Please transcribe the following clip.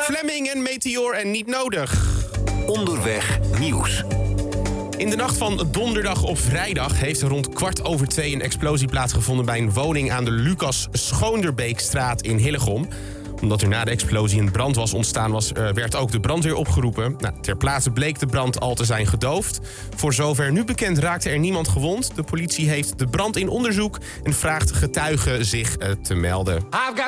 Fleming en Meteor en Niet Nodig. Onderweg nieuws. In de nacht van donderdag op vrijdag heeft er rond 1:15 een explosie plaatsgevonden bij een woning aan de Lucas Schoonderbeekstraat in Hillegom. Omdat er na de explosie een brand was ontstaan, werd ook de brandweer opgeroepen. Ter plaatse bleek de brand al te zijn gedoofd. Voor zover nu bekend raakte er niemand gewond. De politie heeft de brand in onderzoek en vraagt getuigen zich te melden.